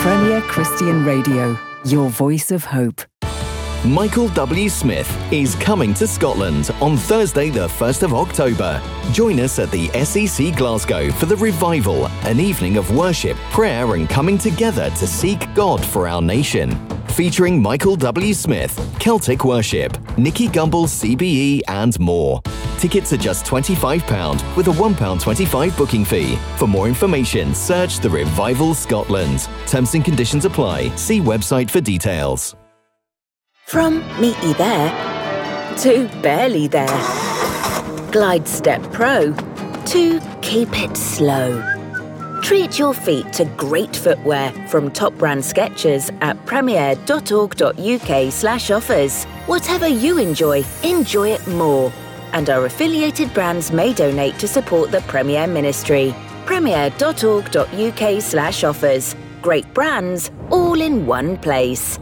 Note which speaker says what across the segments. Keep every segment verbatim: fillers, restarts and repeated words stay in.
Speaker 1: Premier Christian Radio, your voice of hope.
Speaker 2: Michael W. Smith is coming to Scotland on Thursday the first of October. Join us at the S E C Glasgow for the Revival, an evening of worship, prayer and coming together to seek God for our nation. Featuring Michael W. Smith, Celtic Worship, Nicky Gumbel C B E and more. Tickets are just twenty-five pounds with a one pound twenty-five booking fee. For more information, search The Revival Scotland. Terms and conditions apply. See website for details.
Speaker 3: From meet you there to barely there. Glide Step Pro to keep it slow. Treat your feet to great footwear from top brand Skechers at premier.org.uk slash offers. Whatever you enjoy, enjoy it more. And our affiliated brands may donate to support the Premier Ministry. premier.org.uk slash offers. Great brands, all in one place.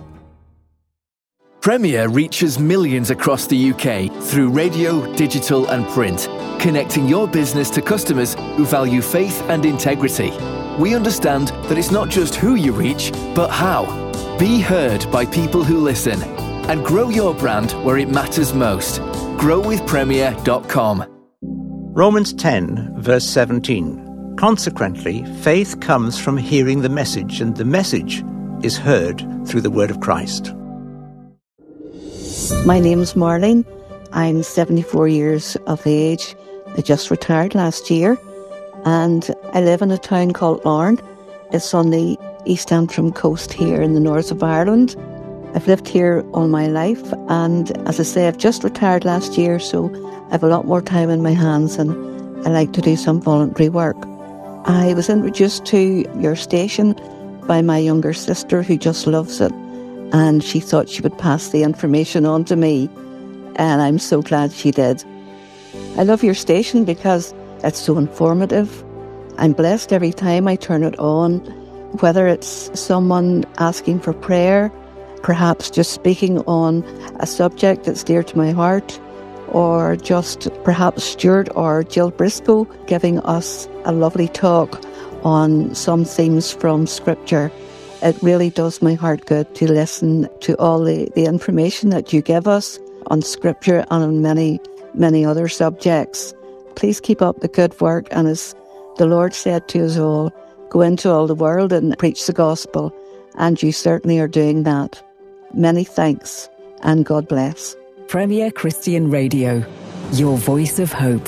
Speaker 4: Premier reaches millions across the U K through radio, digital and print, connecting your business to customers who value faith and integrity. We understand that it's not just who you reach, but how. Be heard by people who listen and grow your brand where it matters most. grow with premier dot com.
Speaker 5: Romans ten, verse seventeen. Consequently, faith comes from hearing the message, and the message is heard through the word of Christ.
Speaker 6: My name's Marlene. I'm seventy-four years of age. I just retired last year, and I live in a town called Larne. It's on the East Antrim coast here in the north of Ireland. I've lived here all my life, and as I say, I've just retired last year, so I have a lot more time in my hands, and I like to do some voluntary work. I was introduced to your station by my younger sister, who just loves it, and she thought she would pass the information on to me, and I'm so glad she did. I love your station because it's so informative. I'm blessed every time I turn it on, whether it's someone asking for prayer, perhaps just speaking on a subject that's dear to my heart, or just perhaps Stuart or Jill Briscoe giving us a lovely talk on some themes from Scripture. It really does my heart good to listen to all the, the information that you give us on Scripture and on many, many other subjects. Please keep up the good work, and as the Lord said to us all, go into all the world and preach the gospel, and you certainly are doing that. Many thanks, and God bless.
Speaker 1: Premier Christian Radio, your voice of hope.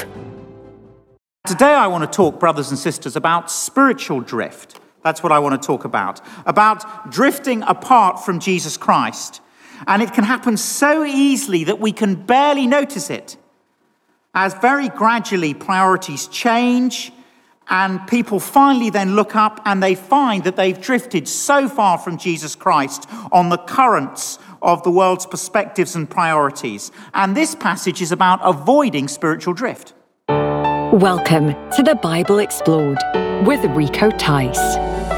Speaker 7: Today I want to talk, brothers and sisters, about spiritual drift. That's what I want to talk about. About drifting apart from Jesus Christ. And it can happen so easily that we can barely notice it. As very gradually priorities change and people finally then look up and they find that they've drifted so far from Jesus Christ on the currents of the world's perspectives and priorities. And this passage is about avoiding spiritual drift.
Speaker 8: Welcome to the Bible Explored with Rico Tice.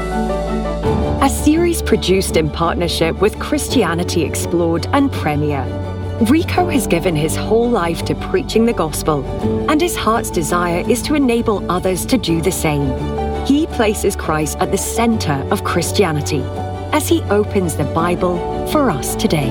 Speaker 8: A series produced in partnership with Christianity Explored and Premier. Rico has given his whole life to preaching the gospel, and his heart's desire is to enable others to do the same. He places Christ at the center of Christianity as he opens the Bible for us today.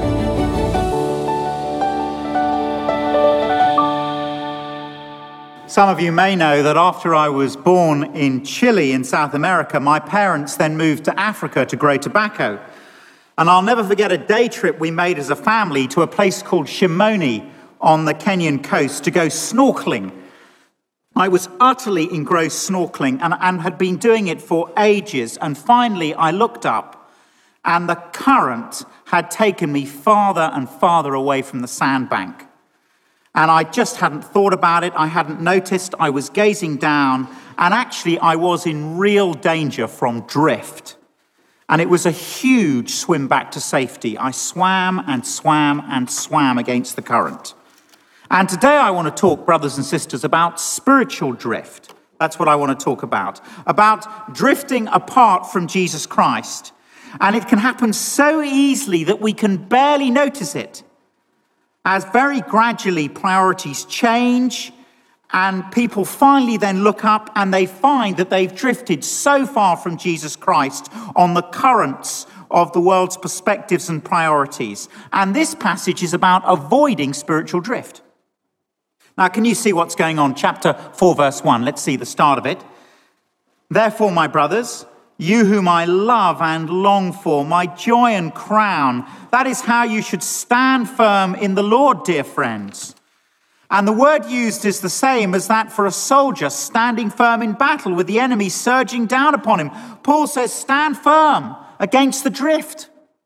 Speaker 7: Some of you may know that after I was born in Chile in South America, my parents then moved to Africa to grow tobacco. And I'll never forget a day trip we made as a family to a place called Shimoni on the Kenyan coast to go snorkeling. I was utterly engrossed snorkeling and, and had been doing it for ages. And finally, I looked up and the current had taken me farther and farther away from the sandbank. And I just hadn't thought about it. I hadn't noticed. I was gazing down, and actually I was in real danger from drift. And it was a huge swim back to safety. I swam and swam and swam against the current. And today I want to talk, brothers and sisters, about spiritual drift. That's what I want to talk about. About drifting apart from Jesus Christ. And it can happen so easily that we can barely notice it. As very gradually priorities change And people finally then look up and they find that they've drifted so far from Jesus Christ on the currents of the world's perspectives and priorities. And this passage is about avoiding spiritual drift. Now, can you see what's going on? Chapter four, verse one. Let's see the start of it. Therefore, my brothers, you whom I love and long for, my joy and crown, that is how you should stand firm in the Lord, dear friends. And the word used is the same as that for a soldier standing firm in battle with the enemy surging down upon him. Paul says, stand firm against the drift.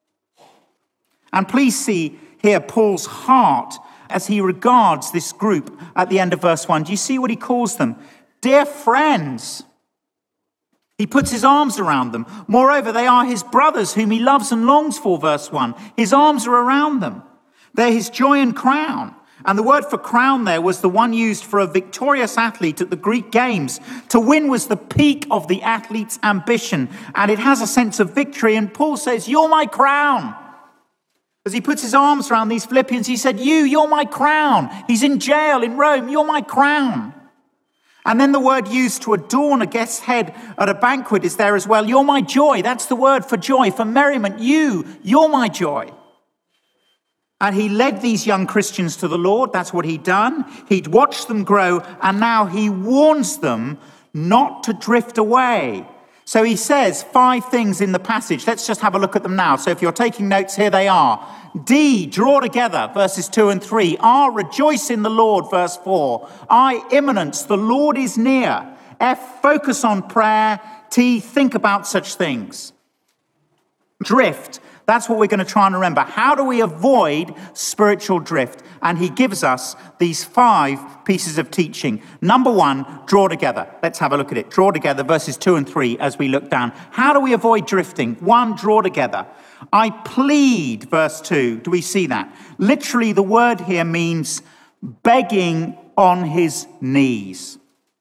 Speaker 7: And please see here Paul's heart as he regards this group at the end of verse one. Do you see what he calls them? Dear friends. He puts his arms around them. Moreover, they are his brothers whom he loves and longs for, verse one. His arms are around them. They're his joy and crown. And the word for crown there was the one used for a victorious athlete at the Greek Games. To win was the peak of the athlete's ambition, and it has a sense of victory. And Paul says, you're my crown. As he puts his arms around these Philippians, he said, you, you're my crown. He's in jail in Rome. You're my crown. And then the word used to adorn a guest's head at a banquet is there as well. You're my joy. That's the word for joy, for merriment. You, you're my joy. And he led these young Christians to the Lord. That's what he'd done. He'd watched them grow, and now he warns them not to drift away. So he says five things in the passage. Let's just have a look at them now. So if you're taking notes, here they are. D, draw together, verses two and three. R, rejoice in the Lord, verse four. I, imminence, the Lord is near. F, focus on prayer. T, think about such things. Drift. That's what we're going to try and remember. How do we avoid spiritual drift? And he gives us these five pieces of teaching. Number one, draw together. Let's have a look at it. Draw together, verses two and three as we look down. How do we avoid drifting? One, draw together. I plead, verse two. Do we see that? Literally, the word here means begging on his knees.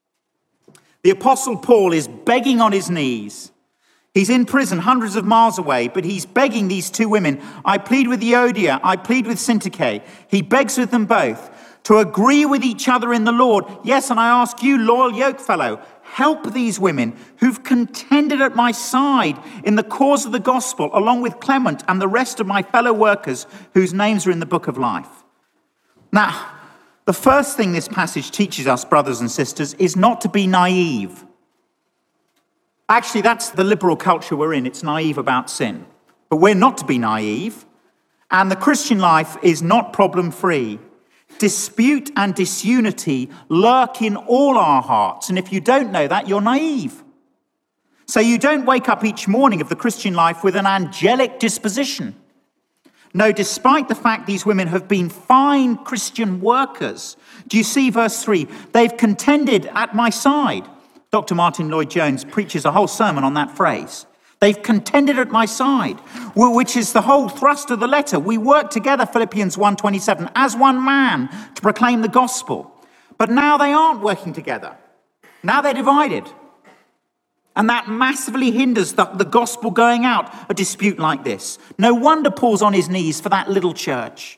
Speaker 7: The Apostle Paul is begging on his knees. He's in prison hundreds of miles away, but he's begging these two women. I plead with Euodia, I plead with Syntyche. He begs with them both to agree with each other in the Lord. Yes, and I ask you, loyal yokefellow, help these women who've contended at my side in the cause of the gospel, along with Clement and the rest of my fellow workers whose names are in the book of life. Now, the first thing this passage teaches us, brothers and sisters, is not to be naive. Actually, that's the liberal culture we're in. It's naive about sin. But we're not to be naive. And the Christian life is not problem-free. Dispute and disunity lurk in all our hearts. And if you don't know that, you're naive. So you don't wake up each morning of the Christian life with an angelic disposition. No, despite the fact these women have been fine Christian workers. Do you see verse three? They've contended at my side. Doctor Martin Lloyd-Jones preaches a whole sermon on that phrase. They've contended at my side, which is the whole thrust of the letter. We work together, Philippians one twenty-seven, as one man to proclaim the gospel. But now they aren't working together. Now they're divided. And that massively hinders the, the gospel going out, a dispute like this. No wonder Paul's on his knees for that little church.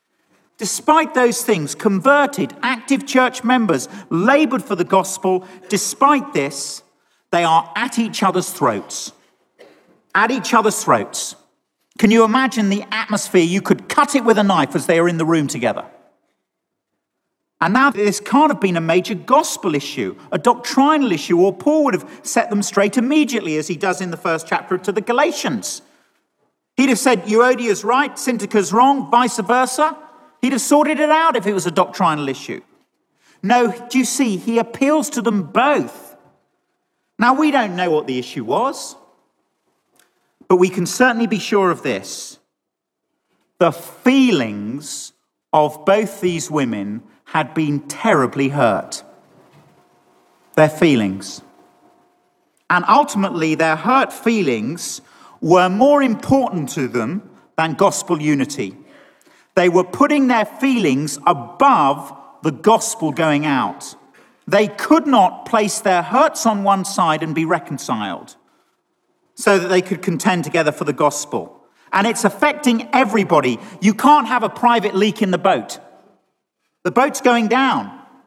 Speaker 7: Despite those things, converted, active church members labored for the gospel. Despite this, they are at each other's throats. At each other's throats. Can you imagine the atmosphere? You could cut it with a knife as they are in the room together. And now this can't have been a major gospel issue, a doctrinal issue, or Paul would have set them straight immediately, as he does in the first chapter to the Galatians. He'd have said, Euodia's right, Syntyche's wrong, vice versa. He'd have sorted it out if it was a doctrinal issue. No, do you see, he appeals to them both. Now, we don't know what the issue was, but we can certainly be sure of this. The feelings of both these women had been terribly hurt. Their feelings. And ultimately, their hurt feelings were more important to them than gospel unity. They were putting their feelings above the gospel going out. They could not place their hurts on one side and be reconciled so that they could contend together for the gospel. And it's affecting everybody. You can't have a private leak in the boat. The boat's going down.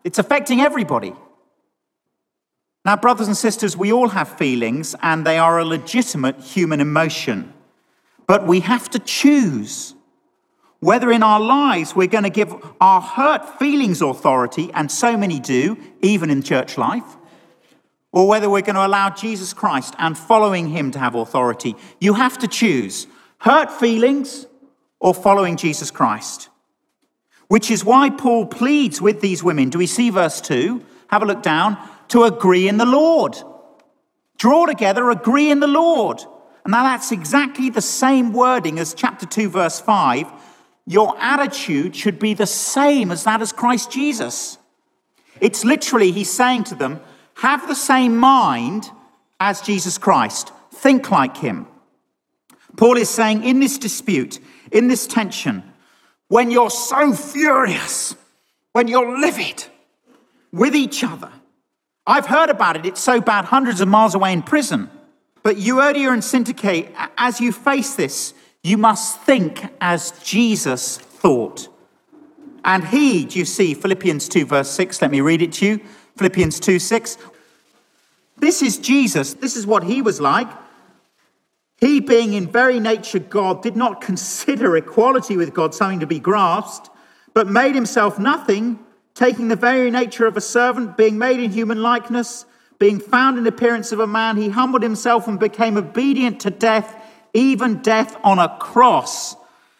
Speaker 7: It's affecting everybody. Now, brothers and sisters, we all have feelings, and they are a legitimate human emotion. But we have to choose whether in our lives we're going to give our hurt feelings authority, and so many do, even in church life, or whether we're going to allow Jesus Christ and following him to have authority. You have to choose hurt feelings or following Jesus Christ, which is why Paul pleads with these women. Do we see verse two? Have a look down. To agree in the Lord. Draw together, agree in the Lord. And now that's exactly the same wording as chapter two, verse five. Your attitude should be the same as that as Christ Jesus. It's literally, he's saying to them, have the same mind as Jesus Christ. Think like him. Paul is saying in this dispute, in this tension, when you're so furious, when you're livid with each other, I've heard about it. It's so bad, hundreds of miles away in prison. But Euodia and Syntyche, as you face this, you must think as Jesus thought. And he, do you see, Philippians two, verse six, let me read it to you. Philippians two, six. This is Jesus. This is what he was like. He, being in very nature God, did not consider equality with God something to be grasped, but made himself nothing, taking the very nature of a servant, being made in human likeness, being found in appearance of a man, he humbled himself and became obedient to death, even death on a cross.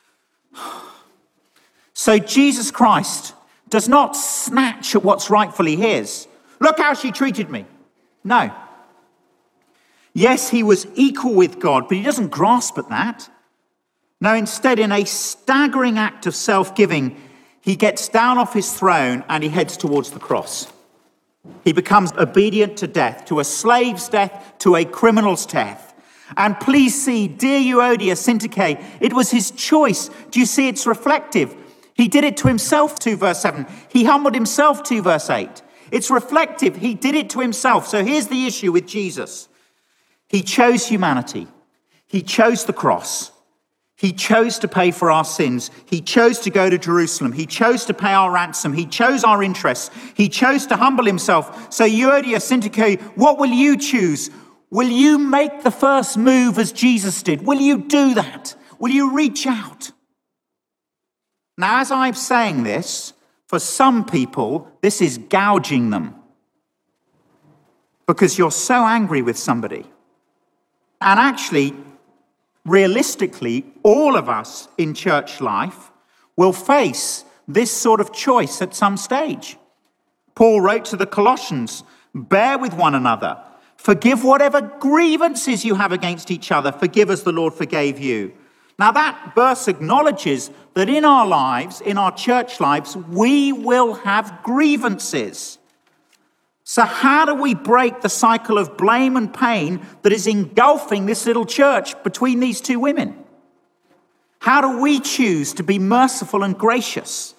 Speaker 7: So Jesus Christ does not snatch at what's rightfully his. Look how she treated me. No. Yes, he was equal with God, but he doesn't grasp at that. No, instead, in a staggering act of self-giving, he gets down off his throne and he heads towards the cross. He becomes obedient to death, to a slave's death, to a criminal's death. And please see, dear Euodia, Syntyche, it was his choice. Do you see it's reflective? He did it to himself, two verse seven. He humbled himself, two verse eight. It's reflective. He did it to himself. So here's the issue with Jesus. He chose humanity. He chose the cross. He chose to pay for our sins. He chose to go to Jerusalem. He chose to pay our ransom. He chose our interests. He chose to humble himself. So Euodia, Syntyche, what will you choose? Will you make the first move as Jesus did? Will you do that? Will you reach out? Now, as I'm saying this, for some people, this is gouging them because you're so angry with somebody. And actually, realistically, all of us in church life will face this sort of choice at some stage. Paul wrote to the Colossians, bear with one another, forgive whatever grievances you have against each other, forgive as the Lord forgave you. Now that verse acknowledges that in our lives, in our church lives, we will have grievances. So how do we break the cycle of blame and pain that is engulfing this little church between these two women? How do we choose to be merciful and gracious?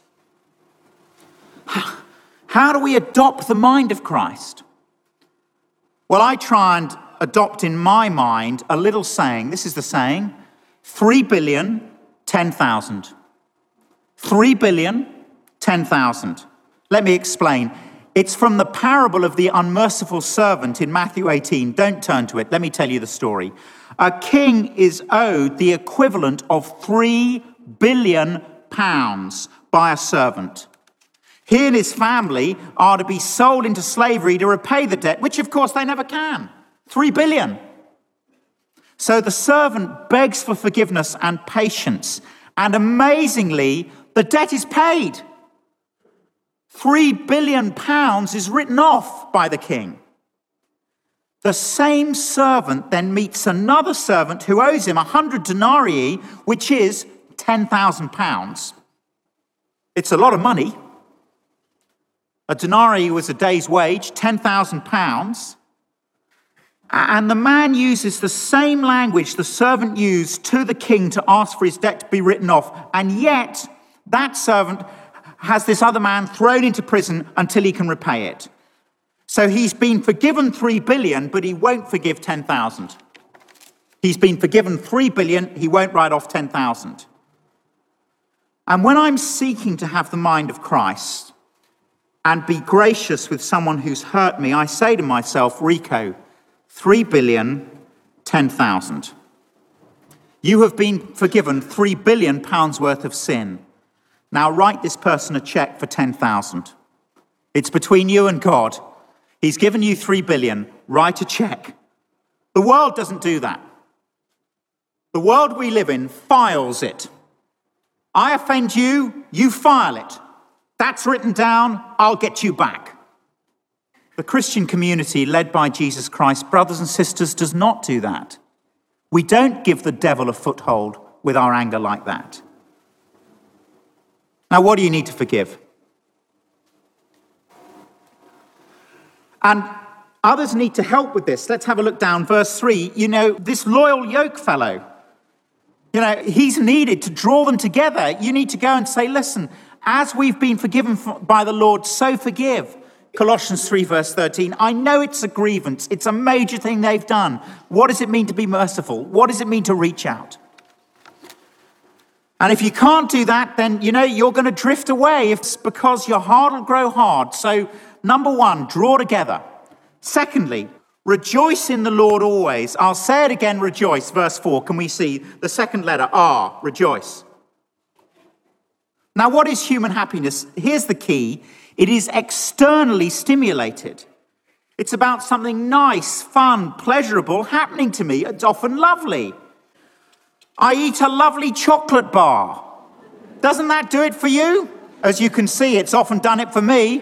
Speaker 7: How do we adopt the mind of Christ? Well, I try and adopt in my mind a little saying. This is the saying, three billion, ten thousand. three billion, ten thousand. Let me explain. It's from the parable of the unmerciful servant in Matthew eighteen. Don't turn to it. Let me tell you the story. A king is owed the equivalent of three billion pounds by a servant. He and his family are to be sold into slavery to repay the debt, which of course they never can. Three billion. So the servant begs for forgiveness and patience. And amazingly, the debt is paid. Three billion pounds is written off by the king. The same servant then meets another servant who owes him a hundred denarii, which is ten thousand pounds. It's a lot of money. A denarii was a day's wage, ten thousand pounds. And the man uses the same language the servant used to the king to ask for his debt to be written off. And yet, that servant has this other man thrown into prison until he can repay it. So he's been forgiven three billion, but he won't forgive ten thousand. He's been forgiven three billion, he won't write off ten thousand. And when I'm seeking to have the mind of Christ, and be gracious with someone who's hurt me, I say to myself, Rico, three billion, ten thousand. You have been forgiven three billion pounds worth of sin. Now write this person a check for ten thousand. It's between you and God. He's given you three billion. Write a check. The world doesn't do that. The world we live in files it. I offend you, you file it. That's written down, I'll get you back. The Christian community led by Jesus Christ, brothers and sisters, does not do that. We don't give the devil a foothold with our anger like that. Now, what do you need to forgive? And others need to help with this. Let's have a look down, verse three. You know, this loyal yoke fellow, you know, he's needed to draw them together. You need to go and say, listen, as we've been forgiven by the Lord, so forgive. Colossians three, verse thirteen. I know it's a grievance. It's a major thing they've done. What does it mean to be merciful? What does it mean to reach out? And if you can't do that, then, you know, you're going to drift away. It's because your heart will grow hard. So, number one, draw together. Secondly, rejoice in the Lord always. I'll say it again, rejoice. Verse four, can we see the second letter, R, rejoice. Now, what is human happiness? Here's the key. It is externally stimulated. It's about something nice, fun, pleasurable happening to me. It's often lovely. I eat a lovely chocolate bar. Doesn't that do it for you? As you can see, it's often done it for me.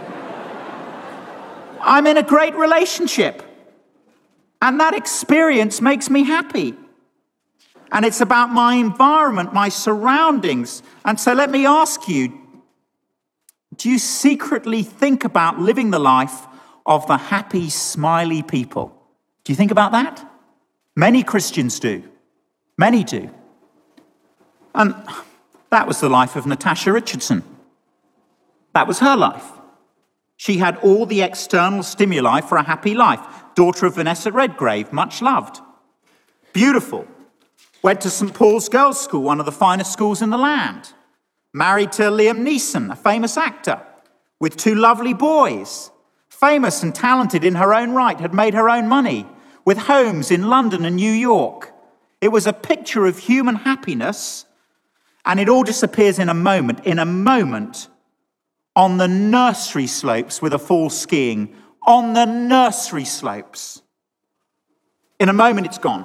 Speaker 7: I'm in a great relationship. And that experience makes me happy. And it's about my environment, my surroundings. And so let me ask you, do you secretly think about living the life of the happy, smiley people? Do you think about that? Many Christians do. Many do. And that was the life of Natasha Richardson. That was her life. She had all the external stimuli for a happy life. Daughter of Vanessa Redgrave, much loved. Beautiful. Went to Saint Paul's Girls' School, one of the finest schools in the land. Married to Liam Neeson, a famous actor, with two lovely boys. Famous and talented in her own right, had made her own money, with homes in London and New York. It was a picture of human happiness, and it all disappears in a moment, in a moment, on the nursery slopes with a fall skiing, on the nursery slopes. In a moment, it's gone.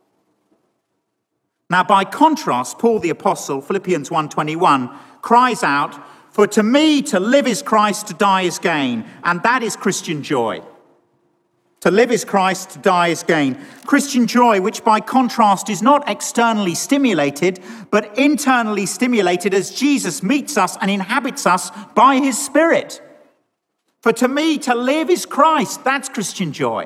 Speaker 7: Now, by contrast, Paul the Apostle, Philippians one twenty-one, cries out, for to me to live is Christ, to die is gain. And that is Christian joy. To live is Christ, to die is gain. Christian joy, which by contrast is not externally stimulated, but internally stimulated as Jesus meets us and inhabits us by his Spirit. For to me to live is Christ. That's Christian joy.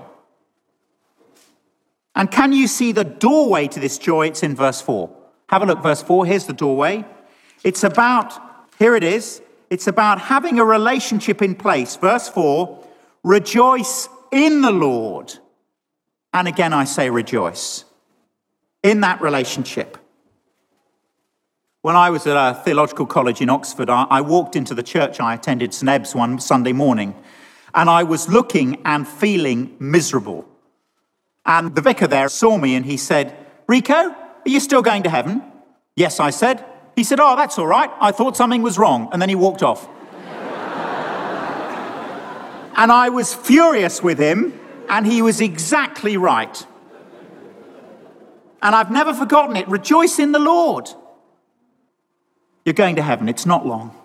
Speaker 7: And can you see the doorway to this joy? It's in verse four. Have a look, verse four. Here's the doorway. It's about, here it is. It's about having a relationship in place. Verse four, rejoice in the Lord. And again, I say rejoice in that relationship. When I was at a theological college in Oxford, I, I walked into the church I attended, St Ebb's, one Sunday morning, and I was looking and feeling miserable. And the vicar there saw me and he said, Rico, are you still going to heaven? Yes, I said. He said, oh, that's all right. I thought something was wrong. And then he walked off. And I was furious with him, and he was exactly right. And I've never forgotten it. Rejoice in the Lord. You're going to heaven. It's not long.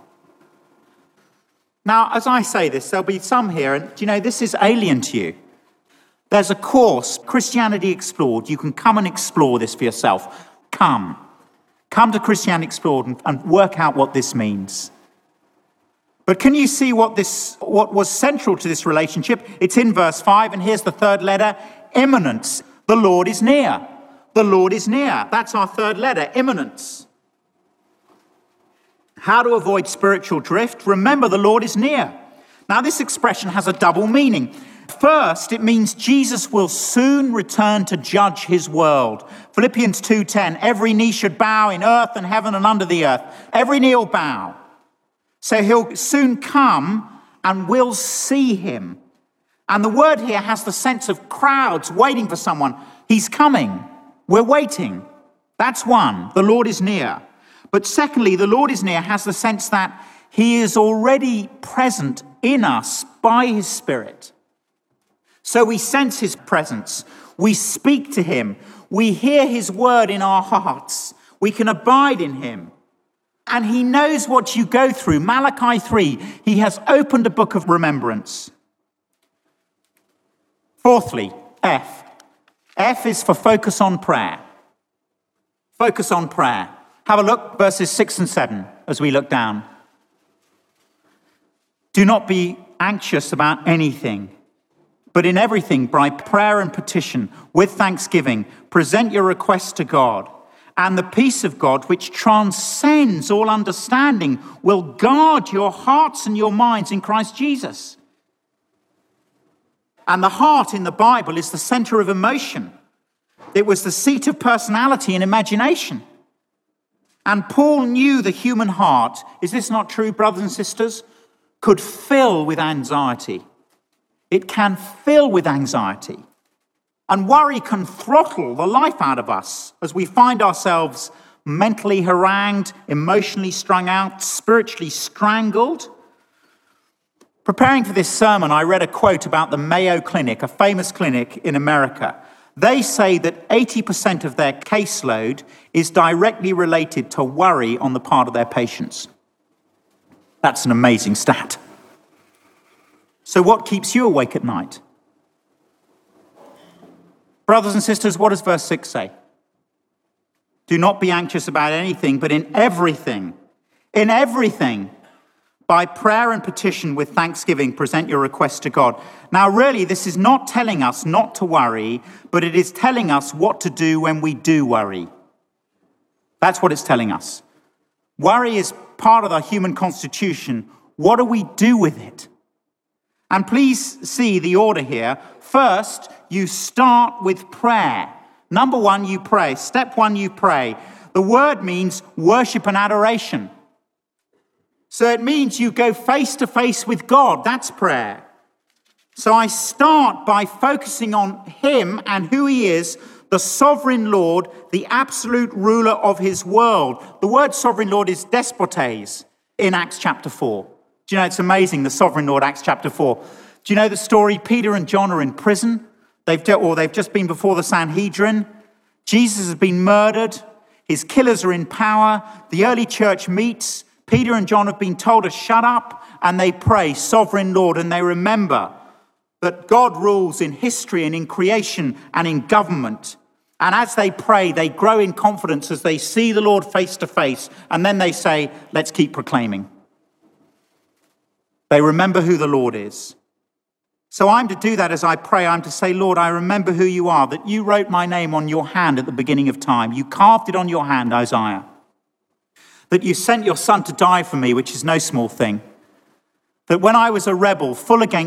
Speaker 7: Now, as I say this, there'll be some here, and you know, this is alien to you. There's a course, Christianity Explored. You can come and explore this for yourself. Come. Come to Christianity Explored and, and work out what this means. But can you see what this, what was central to this relationship? It's in verse five, and here's the third letter, imminence. The Lord is near. The Lord is near. That's our third letter, imminence. How to avoid spiritual drift? Remember, the Lord is near. Now, this expression has a double meaning. First, it means Jesus will soon return to judge his world. Philippians two ten, every knee should bow in earth and heaven and under the earth. Every knee will bow. So he'll soon come and we'll see him. And the word here has the sense of crowds waiting for someone. He's coming. We're waiting. That's one. The Lord is near. But secondly, the Lord is near has the sense that he is already present in us by his Spirit. So we sense his presence. We speak to him. We hear his word in our hearts. We can abide in him. And he knows what you go through. Malachi three, he has opened a book of remembrance. Fourthly, F. F is for focus on prayer. Focus on prayer. Have a look, verses six and seven, as we look down. Do not be anxious about anything, but in everything, by prayer and petition, with thanksgiving, present your requests to God. And the peace of God, which transcends all understanding, will guard your hearts and your minds in Christ Jesus. And the heart in the Bible is the center of emotion. It was the seat of personality and imagination. And Paul knew the human heart, is this not true, brothers and sisters, could fill with anxiety. It can fill with anxiety. And worry can throttle the life out of us as we find ourselves mentally harangued, emotionally strung out, spiritually strangled. Preparing for this sermon, I read a quote about the Mayo Clinic, a famous clinic in America. They say that eighty percent of their caseload is directly related to worry on the part of their patients. That's an amazing stat. So what keeps you awake at night? Brothers and sisters, what does verse six say? Do not be anxious about anything, but in everything, in everything, by prayer and petition with thanksgiving, present your requests to God. Now, really, this is not telling us not to worry, but it is telling us what to do when we do worry. That's what it's telling us. Worry is part of the human constitution. What do we do with it? And please see the order here. First, you start with prayer. Number one, you pray. Step one, you pray. The word means worship and adoration. So it means you go face to face with God. That's prayer. So I start by focusing on him and who he is, the sovereign Lord, the absolute ruler of his world. The word sovereign Lord is despotes in Acts chapter four. Do you know, it's amazing, the sovereign Lord, Acts chapter four. Do you know the story? Peter and John are in prison. They've, or they've just been before the Sanhedrin. Jesus has been murdered. His killers are in power. The early church meets. Peter and John have been told to shut up, and they pray, Sovereign Lord, and they remember that God rules in history and in creation and in government. And as they pray, they grow in confidence as they see the Lord face to face, and then they say, let's keep proclaiming. They remember who the Lord is. So I'm to do that as I pray. I'm to say, Lord, I remember who you are, that you wrote my name on your hand at the beginning of time. You carved it on your hand, Isaiah. That you sent your son to die for me, which is no small thing. That when I was a rebel, full against